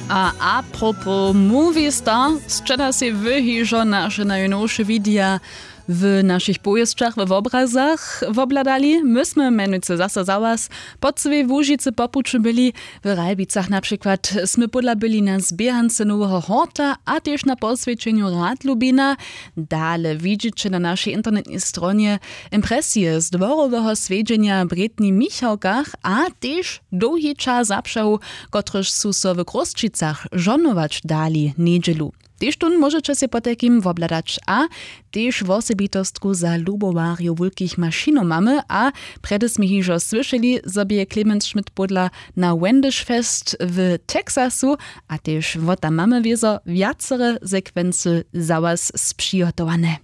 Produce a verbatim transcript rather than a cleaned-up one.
A apropos movie star, zczeda się wyhiżo nasze najnowsze widia w naszych pojezczach, w obrazach wobladali. Myśmy menujcy zase za was pod swej Łużycy popuczy byli. W Rajbicach na przykład sme podla byli na zbiehance nowego horta, a też na poswieczeniu Rad Lubina. Dale widzicie na naszej internetnej stronie impresje z dworowego swiedzenia Bretni Michałkach, a też długi czas zaprzał, kotryż su so w Krosčicach żonować dali niedzielu. Tež tun możecie się po takim wobladać, a tež w osobitostku za lubowariu wielkich maszyno mamy, a predesmy hižo słyszeli, sobie Clemens Schmidt podla na Wendish Fest w Teksasu, a tež wota mamy wiezo wiacere sekwency za was sprzygotowane.